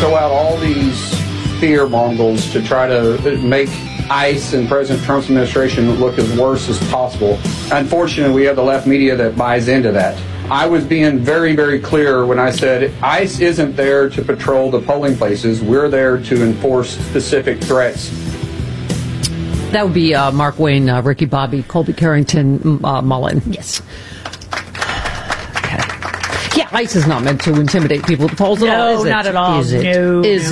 throw out all these fear mongers to try to make ICE and President Trump's administration look as worse as possible. Unfortunately, we have the left media that buys into that. I was being very, very clear when I said ICE isn't there to patrol the polling places. We're there to enforce specific threats. That would be Mark Wayne, Ricky Bobby, Colby Carrington, Mullen. Yes. Okay. Yeah, ICE is not meant to intimidate people at the polls at all, is it? No, not at all. Is it? No, Is